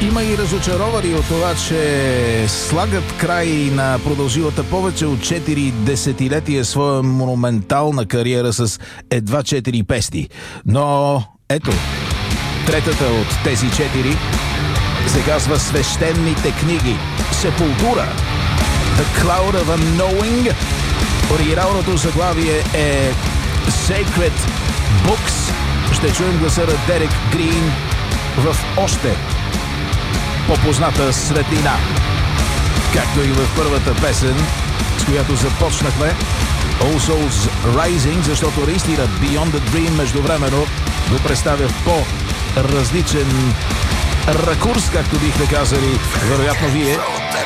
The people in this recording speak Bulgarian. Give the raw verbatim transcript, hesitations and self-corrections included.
Има и разочаровани от това, че слагат край на продължилата повече от четири десетилетия своя монументална кариера с едва четири песни. Но ето, третата от тези четири се казва "Свещените книги". Сепултура, The Cloud of Unknowing. Оригиналното заглавие е Sacred Books. Ще чуем гласа на Дерек Грин в още по-позната светлина. Както и в първата песен, с която започнахме, All Souls Rising, защото наистина Beyond the Dream междувременно го представя в по-различен ракурс, както бихте казали, вероятно вие.